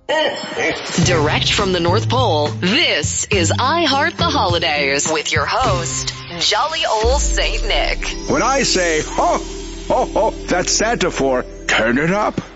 Direct from the North Pole, this is I Heart the Holidays with your host, Jolly Old Saint Nick. When I say, ho, ho, ho, that's Santa for turn it up.